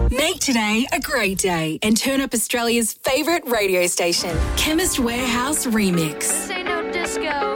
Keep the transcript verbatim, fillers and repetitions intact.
Make today a great day and turn up Australia's favourite radio station, Chemist Warehouse Remix. This ain't no disco.